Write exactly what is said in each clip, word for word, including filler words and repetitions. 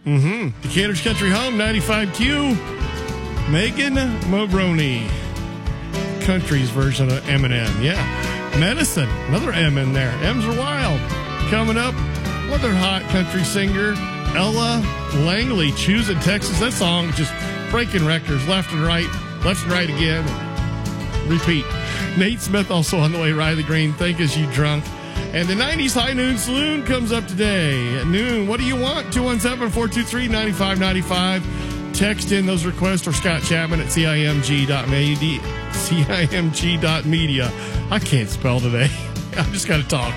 Mm-hmm. Decatur's Country Home, ninety-five Q. Megan Mulroney. Country's version of Eminem. Yeah. Medicine. Another M in there. M's are wild. Coming up, another hot country singer, Ella Langley, Choosing Texas. That song just breaking records left and right, left and right again. Repeat. Nate Smith also on the way. Riley Green, Think As You Drunk. And the nineties High Noon Saloon comes up today at noon. What do you want? two one seven, four two three, nine five nine five. Text in those requests or Scott Chapman at C I M G dot media. C I M G dot media. I can't spell today. I just got to talk.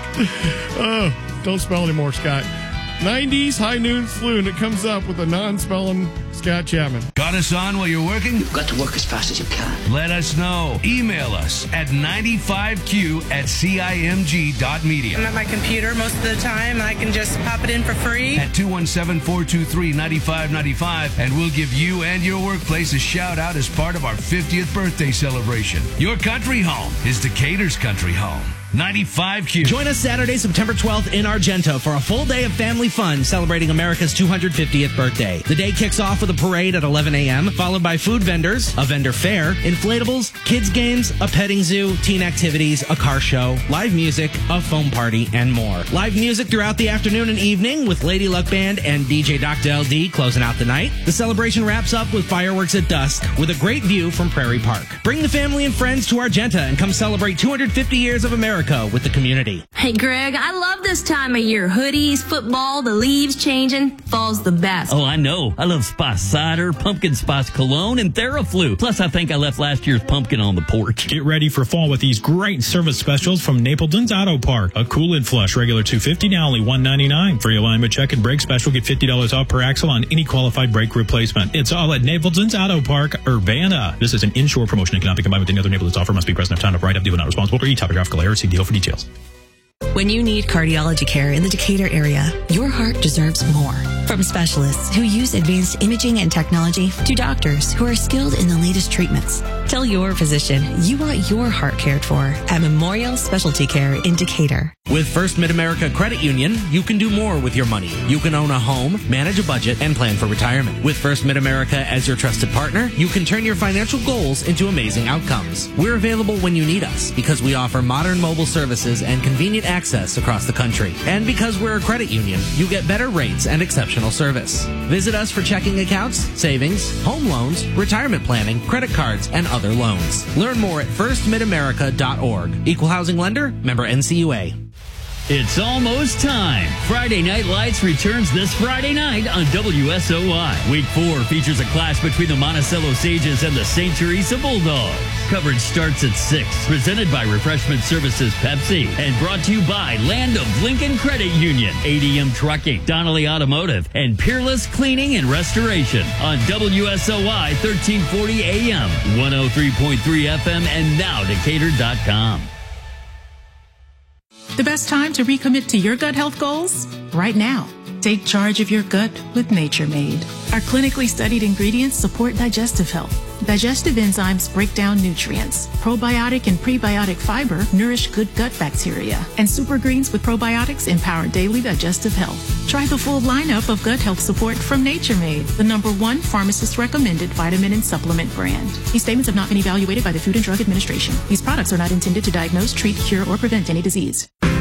Oh, don't spell anymore, Scott. nineties High Noon Saloon. It comes up with a non-spelling Scott Chapman. Got us on while you're working? You've got to work as fast as you can. Let us know. Email us at ninety-five Q at C I M G dot media. I'm at my computer most of the time. I can just pop it in for free. At two one seven, four two three, nine five nine five, and we'll give you and your workplace a shout out as part of our fiftieth birthday celebration. Your country home is Decatur's Country Home. ninety-five Q. Join us Saturday, September twelfth in Argento for a full day of family fun celebrating America's two hundred fiftieth birthday. The day kicks off with a parade at eleven a.m., followed by food vendors, a vendor fair, inflatables, kids games, a petting zoo, teen activities, a car show, live music, a foam party, and more. Live music throughout the afternoon and evening with Lady Luck Band and D J Doctor L D closing out the night. The celebration wraps up with fireworks at dusk with a great view from Prairie Park. Bring the family and friends to Argenta and come celebrate two hundred fifty years of America with the community. Hey, Greg, I love this time of year. Hoodies, football, the leaves changing. Fall's the best. Oh, I know. I love Spice Cider, Pumpkin Spice Cologne, and Theraflu. Plus, I think I left last year's pumpkin on the porch. Get ready for fall with these great service specials from Napleton's Auto Park. A Cool-Id Flush, regular two hundred fifty dollars, now only one hundred ninety-nine dollars. Free alignment check and brake special, get fifty dollars off per axle on any qualified brake replacement. It's all at Napleton's Auto Park, Urbana. This is an inshore promotion and cannot be combined with any other Napleton's offer. Must be present at time of write-up. Dealer not responsible for e-topographical error. See deal for details. When you need cardiology care in the Decatur area, your heart deserves more. From specialists who use advanced imaging and technology to doctors who are skilled in the latest treatments. Tell your physician you want your heart cared for at Memorial Specialty Care in Decatur. With First Mid-America Credit Union, you can do more with your money. You can own a home, manage a budget, and plan for retirement. With First Mid-America as your trusted partner, you can turn your financial goals into amazing outcomes. We're available when you need us because we offer modern mobile services and convenient access across the country. And because we're a credit union, you get better rates and exceptional service. Visit us for checking accounts, savings, home loans, retirement planning, credit cards, and other loans. Learn more at first mid america dot org. Equal housing lender, member N C U A. It's almost time. Friday Night Lights returns this Friday night on W S O Y. Week four features a clash between the Monticello Sages and the Saint Teresa Bulldogs. Coverage starts at six. Presented by Refreshment Services Pepsi and brought to you by Land of Lincoln Credit Union, A D M Trucking, Donnelly Automotive, and Peerless Cleaning and Restoration on W S O Y thirteen forty A M, one oh three point three F M, and now Decatur dot com. The best time to recommit to your gut health goals? Right now. Take charge of your gut with Nature Made. Our clinically studied ingredients support digestive health. Digestive enzymes break down nutrients. Probiotic and prebiotic fiber nourish good gut bacteria. And super greens with probiotics empower daily digestive health. Try the full lineup of gut health support from Nature Made, the number one pharmacist-recommended vitamin and supplement brand. These statements have not been evaluated by the Food and Drug Administration. These products are not intended to diagnose, treat, cure, or prevent any disease.